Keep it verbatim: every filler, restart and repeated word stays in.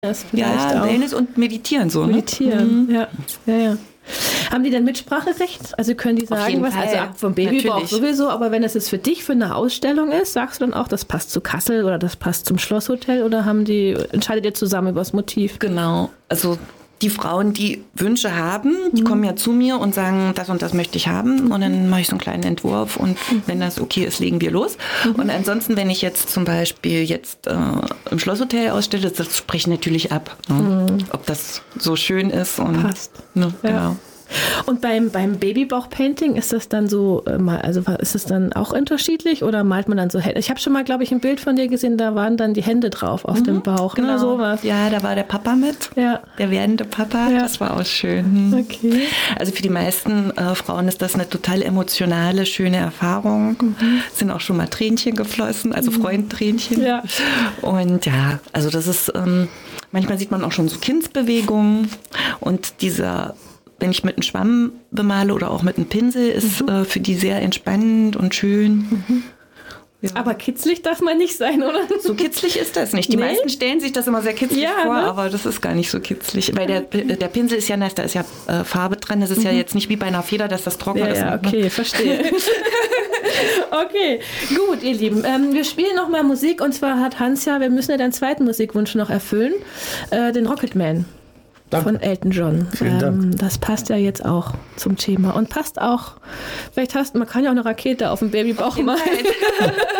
Das vielleicht ja, auch. Wellness und Meditieren so. Meditieren, ne? ja. ja, ja. Haben die denn Mitspracherecht? Also können die sagen, jeden was, Fall. also ab vom Babybauch Natürlich. sowieso, aber wenn das jetzt für dich für eine Ausstellung ist, sagst du dann auch, das passt zu Kassel oder das passt zum Schlosshotel oder haben die, entscheidet ihr zusammen über das Motiv? Genau, also die Frauen, die Wünsche haben, die mhm. kommen ja zu mir und sagen, das und das möchte ich haben. Und dann mache ich so einen kleinen Entwurf und mhm. wenn das okay ist, legen wir los. Mhm. Und ansonsten, wenn ich jetzt zum Beispiel jetzt äh, im Schlosshotel ausstelle, das spreche ich natürlich ab, ne? mhm. ob das so schön ist. Und, passt. Ne, ja. Genau. Und beim, beim Babybauch-Painting ist das dann so, also ist es dann auch unterschiedlich oder malt man dann so Hände? Ich habe schon mal, glaube ich, ein Bild von dir gesehen, da waren dann die Hände drauf auf mhm, dem Bauch. Genau, ne, sowas. Ja, da war der Papa mit, ja. der werdende Papa, ja. das war auch schön. Okay. Also für die meisten äh, Frauen ist das eine total emotionale, schöne Erfahrung. Mhm. Sind auch schon mal Tränchen geflossen, also mhm. Freundtränchen. Ja. Und ja, also das ist, ähm, manchmal sieht man auch schon so Kindsbewegungen und dieser... Wenn ich mit einem Schwamm bemale oder auch mit einem Pinsel, ist mhm. äh, für die sehr entspannend und schön. Mhm. Ja. Aber kitzlig darf man nicht sein, oder? So kitzlig ist das nicht. Die nee? meisten stellen sich das immer sehr kitzlig ja, vor, ne? aber das ist gar nicht so kitzlig. Weil der, der Pinsel ist ja nass, da ist ja äh, Farbe dran. Das ist mhm. ja jetzt nicht wie bei einer Feder, dass das trocken ja, ist. Ja, okay, ne? Verstehe. Okay, gut, ihr Lieben. Ähm, wir spielen noch mal Musik und zwar hat Hans ja, wir müssen ja deinen zweiten Musikwunsch noch erfüllen, äh, den Rocketman. Danke. Von Elton John. Vielen Dank. Ähm, das passt ja jetzt auch zum Thema und passt auch, vielleicht hast man kann ja auch eine Rakete auf dem Babybauch machen.